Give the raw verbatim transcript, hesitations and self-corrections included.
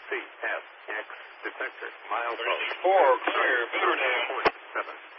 C F X detector. Miles. thirty-four, clear, better now. Point seven.